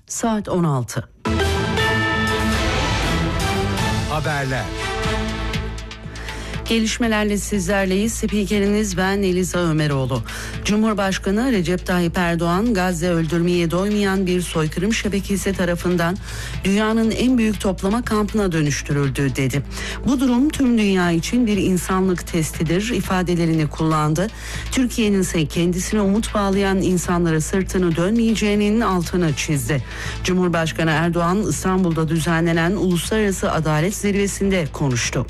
Saat 16. Haberler. Gelişmelerle sizlerleyiz. Spikeriniz ben Eliza Ömeroğlu. Cumhurbaşkanı Recep Tayyip Erdoğan, Gazze öldürmeye doymayan bir soykırım şebekesi tarafından dünyanın en büyük toplama kampına dönüştürüldü dedi. Bu durum tüm dünya için bir insanlık testidir ifadelerini kullandı. Türkiye'nin ise kendisine umut bağlayan insanlara sırtını dönmeyeceğinin altını çizdi. Cumhurbaşkanı Erdoğan İstanbul'da düzenlenen Uluslararası Adalet Zirvesi'nde konuştu.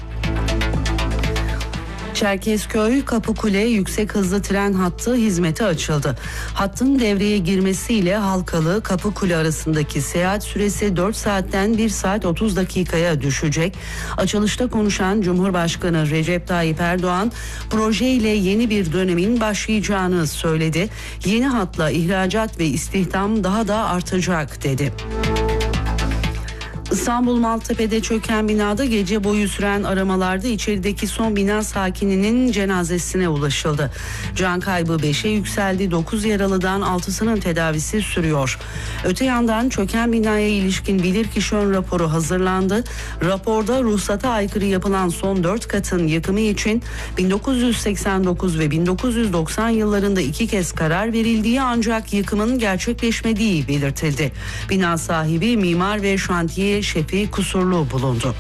Çerkezköy Kapıkule yüksek hızlı tren hattı hizmete açıldı. Hattın devreye girmesiyle Halkalı Kapıkule arasındaki seyahat süresi 4 saatten 1 saat 30 dakikaya düşecek. Açılışta konuşan Cumhurbaşkanı Recep Tayyip Erdoğan, projeyle yeni bir dönemin başlayacağını söyledi. Yeni hatla ihracat ve istihdam daha da artacak dedi. İstanbul Maltepe'de çöken binada gece boyu süren aramalarda içerideki son bina sakininin cenazesine ulaşıldı. Can kaybı 5'e yükseldi. 9 yaralıdan 6'sının tedavisi sürüyor. Öte yandan çöken binaya ilişkin bilirkişi ön raporu hazırlandı. Raporda ruhsata aykırı yapılan son 4 katın yıkımı için 1989 ve 1990 yıllarında 2 kez karar verildiği ancak yıkımın gerçekleşmediği belirtildi. Bina sahibi, mimar ve şantiye şefi kusurlu bulundu.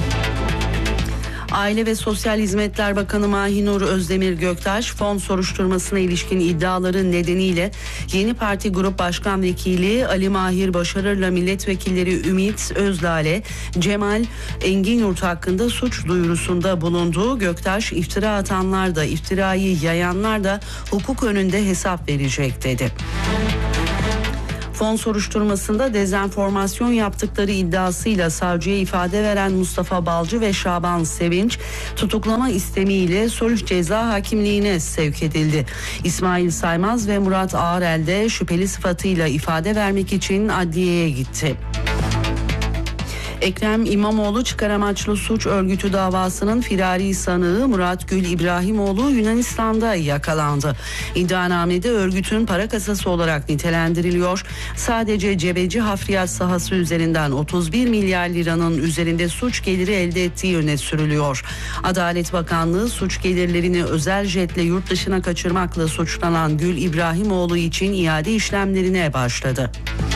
Aile ve Sosyal Hizmetler Bakanı Mahinur Özdemir Göktaş, fon soruşturmasına ilişkin iddiaları nedeniyle Yeni Parti Grup Başkan Vekili Ali Mahir Başarır'la milletvekilleri Ümit Özdağ'le Cemal Enginyurt hakkında suç duyurusunda bulundu. Göktaş, iftira atanlar da iftirayı yayanlar da hukuk önünde hesap verecek dedi. Fon soruşturmasında dezenformasyon yaptıkları iddiasıyla savcıya ifade veren Mustafa Balcı ve Şaban Sevinç tutuklama istemiyle Sulh Ceza Hakimliğine sevk edildi. İsmail Saymaz ve Murat Ağarel de şüpheli sıfatıyla ifade vermek için adliyeye gitti. Ekrem İmamoğlu çıkar amaçlı suç örgütü davasının firari sanığı Murat Gül İbrahimoğlu Yunanistan'da yakalandı. İddianamede örgütün para kasası olarak nitelendiriliyor. Sadece Cebeci hafriyat sahası üzerinden 31 milyar liranın üzerinde suç geliri elde ettiği öne sürülüyor. Adalet Bakanlığı suç gelirlerini özel jetle yurt dışına kaçırmakla suçlanan Gül İbrahimoğlu için iade işlemlerine başladı.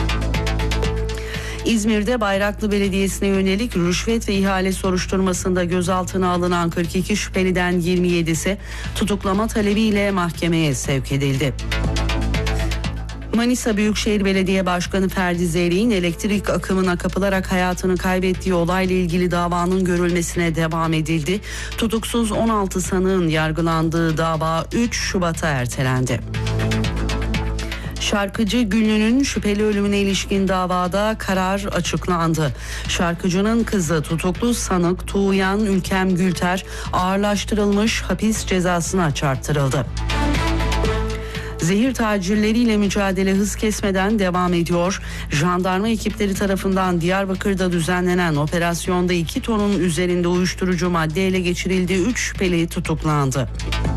İzmir'de Bayraklı Belediyesi'ne yönelik rüşvet ve ihale soruşturmasında gözaltına alınan 42 şüpheliden 27'si tutuklama talebiyle mahkemeye sevk edildi. Manisa Büyükşehir Belediye Başkanı Ferdi Zeyrek'in elektrik akımına kapılarak hayatını kaybettiği olayla ilgili davanın görülmesine devam edildi. Tutuksuz 16 sanığın yargılandığı dava 3 Şubat'a ertelendi. Şarkıcı Güllü'nün şüpheli ölümüne ilişkin davada karar açıklandı. Şarkıcının kızı tutuklu sanık Tuğyan Ülkem Gülter ağırlaştırılmış hapis cezasına çarptırıldı. Zehir tacirleriyle mücadele hız kesmeden devam ediyor. Jandarma ekipleri tarafından Diyarbakır'da düzenlenen operasyonda 2 tonun üzerinde uyuşturucu madde ele geçirildi. 3 şüpheli tutuklandı.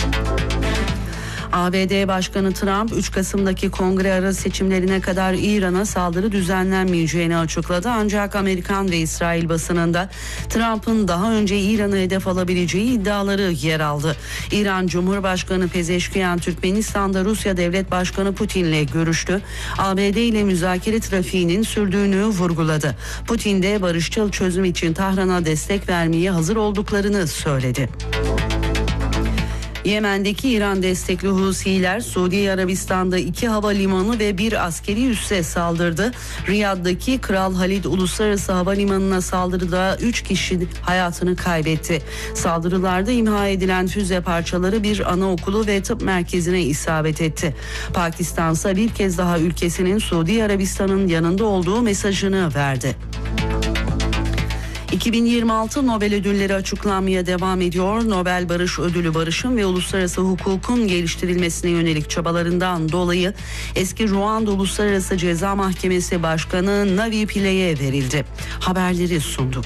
ABD Başkanı Trump 3 Kasım'daki kongre ara seçimlerine kadar İran'a saldırı düzenlenmeyeceğini açıkladı. Ancak Amerikan ve İsrail basınında Trump'ın daha önce İran'ı hedef alabileceği iddiaları yer aldı. İran Cumhurbaşkanı Pezeşkiyan Türkmenistan'da Rusya Devlet Başkanı Putin'le görüştü. ABD ile müzakere trafiğinin sürdüğünü vurguladı. Putin de barışçıl çözüm için Tahran'a destek vermeye hazır olduklarını söyledi. Yemen'deki İran destekli Husiler Suudi Arabistan'da 2 havalimanı ve 1 askeri üsse saldırdı. Riyad'daki Kral Halid Uluslararası Havalimanı'na saldırıda 3 kişi hayatını kaybetti. Saldırılarda imha edilen füze parçaları bir anaokulu ve tıp merkezine isabet etti. Pakistan ise bir kez daha ülkesinin Suudi Arabistan'ın yanında olduğu mesajını verdi. 2026 Nobel ödülleri açıklanmaya devam ediyor. Nobel Barış Ödülü barışın ve uluslararası hukukun geliştirilmesine yönelik çabalarından dolayı eski Ruanda Uluslararası Ceza Mahkemesi Başkanı Navi Pilay'e verildi. Haberleri sunduk.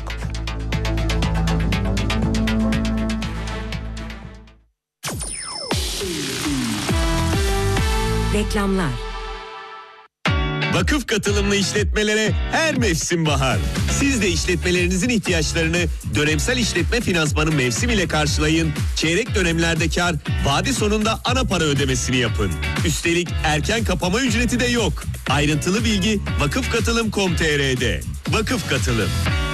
Reklamlar. Vakıf katılımlı işletmelere her mevsim bahar. Siz de işletmelerinizin ihtiyaçlarını dönemsel işletme finansmanı mevsim ile karşılayın. Çeyrek dönemlerde kar, vade sonunda ana para ödemesini yapın. Üstelik erken kapama ücreti de yok. Ayrıntılı bilgi vakıfkatılım.com.tr'de. Vakıf Katılım.